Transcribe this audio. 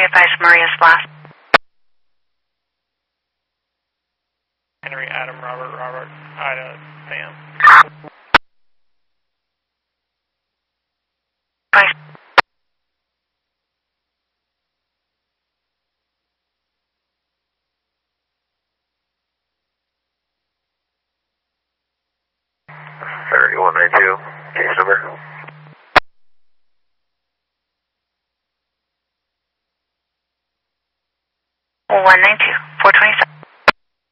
advise Maria's last. Henry, Adam, Robert, Ida, Sam. Advise. Saturday 192, case number. 192, 427.